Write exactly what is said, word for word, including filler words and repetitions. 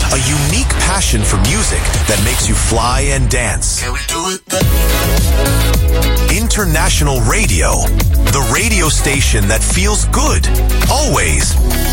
A unique passion for music that makes you fly and dance. Can we do it? International Radio, the radio station that feels good, always.